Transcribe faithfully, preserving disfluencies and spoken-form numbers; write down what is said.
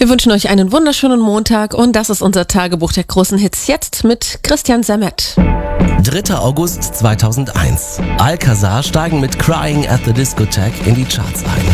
Wir wünschen euch einen wunderschönen Montag und das ist unser Tagebuch der großen Hits jetzt mit Christian Sermet. dritter August zweitausendeins. Alcazar steigen mit Crying at the Discotheque in die Charts ein.